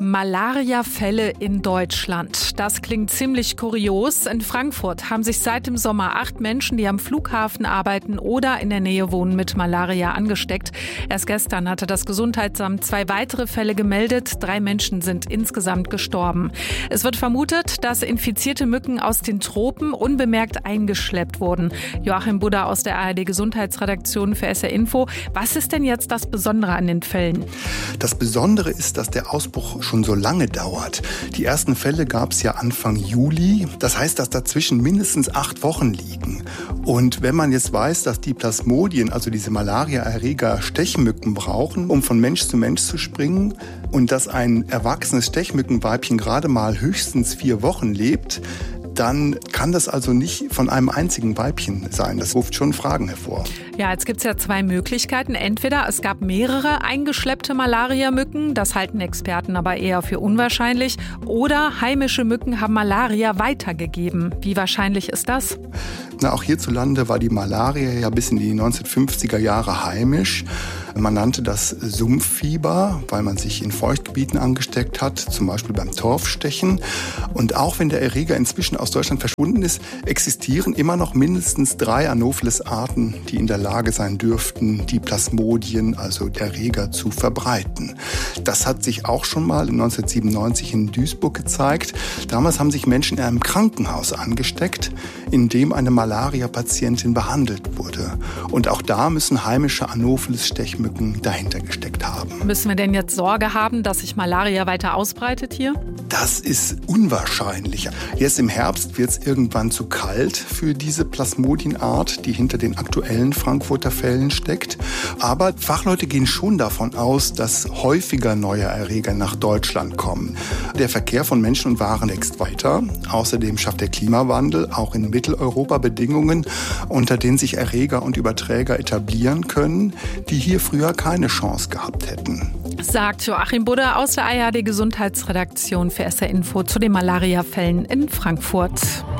Malaria-Fälle in Deutschland. Das klingt ziemlich kurios. In Frankfurt haben sich seit dem Sommer 8 Menschen, die am Flughafen arbeiten oder in der Nähe wohnen, mit Malaria angesteckt. Erst gestern hatte das Gesundheitsamt 2 weitere Fälle gemeldet. 3 Menschen sind insgesamt gestorben. Es wird vermutet, dass infizierte Mücken aus den Tropen unbemerkt eingeschleppt wurden. Joachim Budda aus der ARD-Gesundheitsredaktion für SR Info. Was ist denn jetzt das Besondere an den Fällen? Das Besondere ist, dass der Ausbruch schon so lange dauert. Die ersten Fälle gab es ja Anfang Juli. Das heißt, dass dazwischen mindestens 8 Wochen liegen. Und wenn man jetzt weiß, dass die Plasmodien, also diese Malaria-Erreger, Stechmücken brauchen, um von Mensch zu springen, und dass ein erwachsenes Stechmückenweibchen gerade mal höchstens 4 Wochen lebt, dann kann das also nicht von einem einzigen Weibchen sein. Das ruft schon Fragen hervor. Ja, jetzt gibt es ja 2 Möglichkeiten. Entweder es gab mehrere eingeschleppte Malaria-Mücken, das halten Experten aber eher für unwahrscheinlich, oder heimische Mücken haben Malaria weitergegeben. Wie wahrscheinlich ist das? Auch hierzulande war die Malaria ja bis in die 1950er Jahre heimisch. Man nannte das Sumpffieber, weil man sich in Feuchtgebieten angesteckt hat, zum Beispiel beim Torfstechen. Und auch wenn der Erreger inzwischen aus Deutschland verschwunden ist, existieren immer noch mindestens 3 Anopheles-Arten, die in der Lage sein dürften, die Plasmodien, also Erreger, zu verbreiten. Das hat sich auch schon mal 1997 in Duisburg gezeigt. Damals haben sich Menschen in einem Krankenhaus angesteckt, in dem eine Malaria-Patientin behandelt wurde. Und auch da müssen heimische Anopheles-Stechmücken dahinter gesteckt haben. Müssen wir denn jetzt Sorge haben, dass sich Malaria weiter ausbreitet hier? Das ist unwahrscheinlich. Jetzt im Herbst wird es irgendwann zu kalt für diese Plasmodienart, die hinter den aktuellen Frankfurter Fällen steckt. Aber Fachleute gehen schon davon aus, dass häufiger neue Erreger nach Deutschland kommen. Der Verkehr von Menschen und Waren wächst weiter. Außerdem schafft der Klimawandel auch in Mitteleuropa Bedingungen, unter denen sich Erreger und Überträger etablieren können, die hier früher keine Chance gehabt hätten. Sagt Joachim Budda aus der ARD-Gesundheitsredaktion für SR Info zu den Malaria-Fällen in Frankfurt.